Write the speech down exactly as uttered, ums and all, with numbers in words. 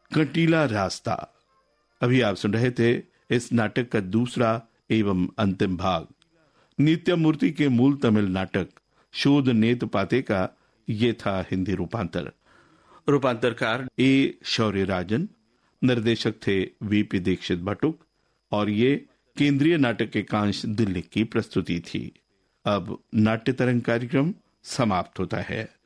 कंटीला रास्ता। अभी आप सुन रहे थे इस नाटक का दूसरा एवं अंतिम भाग। नित्यमूर्ति के मूल तमिल नाटक शोध नेत पाते का ये था हिंदी रूपांतर। रूपांतरकार ए शौर्य राजन, निर्देशक थे वीपी दीक्षित बटुक, और ये केंद्रीय नाटक एकांश दिल्ली की प्रस्तुति थी। अब नाट्य तरंग कार्यक्रम समाप्त होता है।